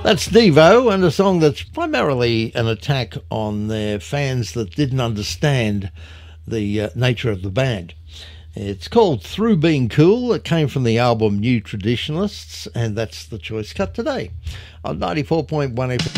That's Devo, and a song that's primarily an attack on their fans that didn't understand the nature of the band. It's called Through Being Cool. It came from the album New Traditionalists, and that's the choice cut today on 94.1 FM.